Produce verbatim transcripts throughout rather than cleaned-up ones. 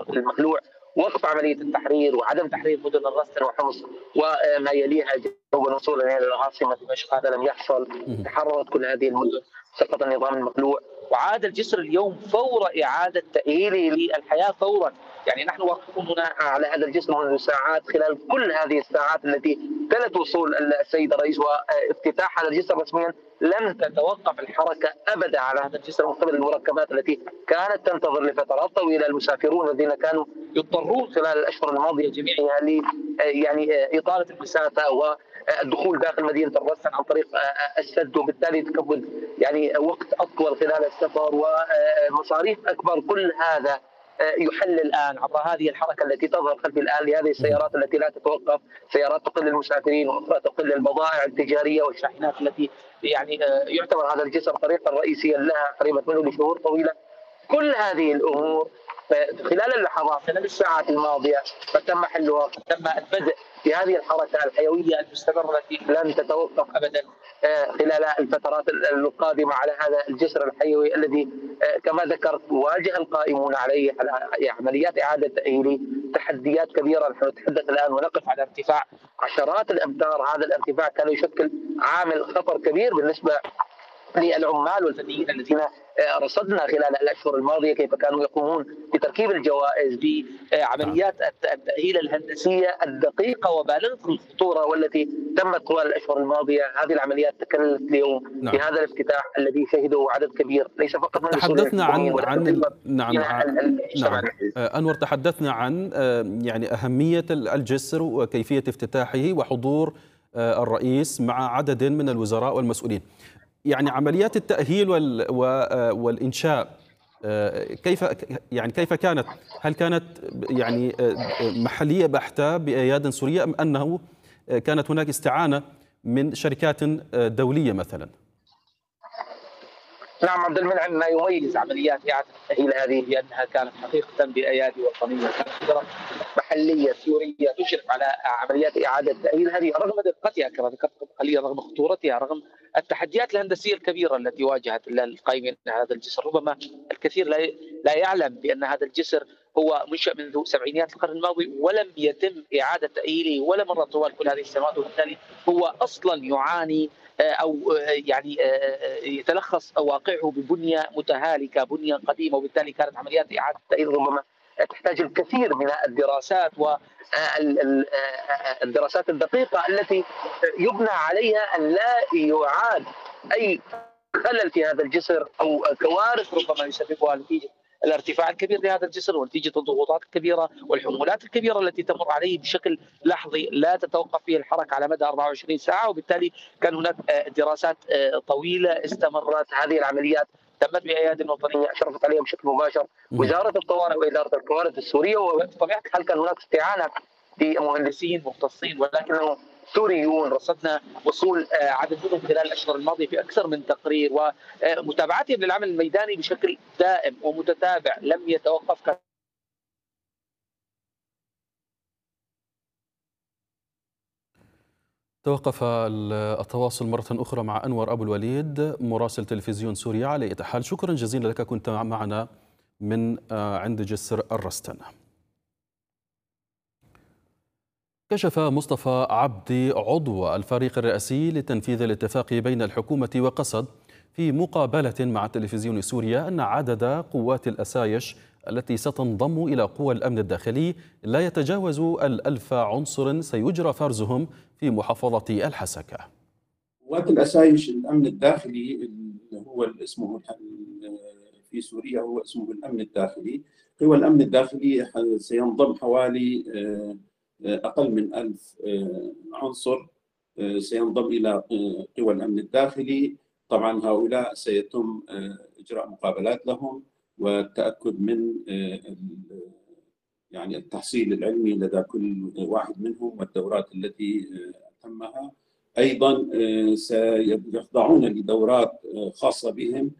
القاتل المخلوع، وقف عملية التحرير وعدم تحرير مدن الرستن وحمص وما يليها جنوبا وصولا إلى العاصمة دمشق، هذا لم يحصل. تحررت كل هذه المدن، سقط النظام المخلوع، وعاد الجسر اليوم فور إعادة تأهيله للحياة فورا. يعني نحن واقفون هنا على هذا الجسر منذ ساعات، خلال كل هذه الساعات التي تلت وصول السيد الرئيس وافتتاح هذا الجسر رسميا، لم تتوقف الحركة أبدا على هذا الجسر من قبل المركبات التي كانت تنتظر لفترات طويلة. المسافرون الذين كانوا يضطرون خلال الأشهر الماضية جميعها ل يعني إطالة المسافة والدخول داخل مدينة الرستن عن طريق السد، وبالتالي تكون يعني وقت أطول خلال السفر ومصاريف أكبر. كل هذا يحل الآن عبر هذه الحركة التي تظهر خلفي الآن لهذه السيارات التي لا تتوقف، سيارات تقل المسافرين وأخرى تقل البضائع التجارية والشاحنات التي يعني يعتبر هذا الجسر طريقا رئيسيا لها قريبة منه لشهور طويلة. كل هذه الأمور خلال اللحظات خلال الساعات الماضية قد تم حلها، قد تم البدء في هذه الحركة الحيوية المستمرة التي لن تتوقف أبدا خلال الفترات القادمة على هذا الجسر الحيوي الذي كما ذكرت واجه القائمون عليه على عمليات إعادة تأهيله تحديات كبيرة. نحن نتحدث الآن ونقف على ارتفاع عشرات الأمتار، هذا الارتفاع كان يشكل عامل خطر كبير بالنسبة للعمال والفنيين الذين رصدنا خلال الأشهر الماضية كيف كانوا يقومون بتركيب الجوائز بعمليات التأهيل الهندسية الدقيقة وبالغة الخطورة والتي تمت طوال الأشهر الماضية. هذه العمليات تكللت اليوم نعم. في هذا الافتتاح الذي شهده عدد كبير ليس فقط من تحدثنا عن عن ال... نعم نعم أنور، تحدثنا عن يعني أهمية الجسر وكيفية افتتاحه وحضور الرئيس مع عدد من الوزراء والمسؤولين. يعني عمليات التأهيل وال... والإنشاء كيف يعني كيف كانت؟ هل كانت يعني محلية بحتة بأياد سورية أم أنه كانت هناك استعانة من شركات دولية مثلا؟ نعم عبد المنعم، ما يميز عمليات إعادة التأهيل هذه بأنها كانت حقيقة بأيادي وطنية، كانت محلية سورية تشرف على عمليات إعادة التأهيل هذه رغم دقتها كما ذكرت قليلا، رغم خطورتها، رغم التحديات الهندسية الكبيرة التي واجهت القائمين على هذا الجسر. ربما الكثير لا لا يعلم بأن هذا الجسر هو منشأ منذ سبعينيات القرن الماضي ولم يتم إعادة تأهيله ولا مرة طوال كل هذه السنوات، وبالتالي هو أصلا يعاني أو يعني يتلخص واقعه ببنية متهالكة، بنية قديمة، وبالتالي كانت عمليات إعادة التأهيل ربما تحتاج الكثير من الدراسات والدراسات الدقيقة التي يبنى عليها أن لا يعاد أي خلل في هذا الجسر أو كوارث ربما يسببها نتيجة الارتفاع الكبير لهذا الجسر ونتيجة الضغوطات الكبيرة والحمولات الكبيرة التي تمر عليه بشكل لحظي لا تتوقف فيه الحركة على مدى أربعة وعشرين ساعة، وبالتالي كان هناك دراسات طويلة استمرت. هذه العمليات تمت بأيادي وطنية أشرفت عليها بشكل مباشر وزارة الطوارئ وإدارة الكوارث السورية، وبطبيعة الحال كان هناك استعانة بمهندسين مختصين ولكنهم سوريون. رصدنا وصول عدد منهم خلال الأشهر الماضية في أكثر من تقرير ومتابعتهم للعمل الميداني بشكل دائم ومتتابع لم يتوقف. توقف التواصل مرة أخرى مع أنور أبو الوليد مراسل تلفزيون سوريا. على أي حال شكرا جزيلا لك، كنت معنا من عند جسر الرستن. كشف مصطفى عبدي عضو الفريق الرئاسي لتنفيذ الاتفاق بين الحكومة وقسد في مقابلة مع تلفزيون سوريا أن عدد قوات الأسايش التي ستنضم إلى قوى الأمن الداخلي لا يتجاوز الألف عنصر سيجرى فرزهم في محافظة الحسكة. قوات الأسايش الأمن الداخلي اللي هو اسمه في سوريا هو اسمه الأمن الداخلي. قوى الأمن الداخلي سينضم حوالي أقل من ألف عنصر سينضم إلى قوى الأمن الداخلي. طبعا هؤلاء سيتم إجراء مقابلات لهم والتأكد من يعني التحصيل العلمي لدى كل واحد منهم والدورات التي تمها. أيضا سيخضعون لدورات خاصة بهم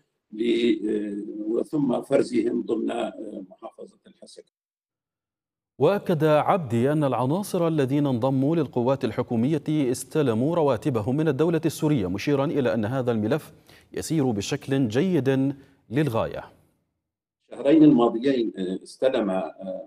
ثم فرزهم ضمن محافظة الحسكة. وأكد عبدي أن العناصر الذين انضموا للقوات الحكومية استلموا رواتبهم من الدولة السورية، مشيرا إلى أن هذا الملف يسير بشكل جيد للغاية. الشهرين الماضيين استلم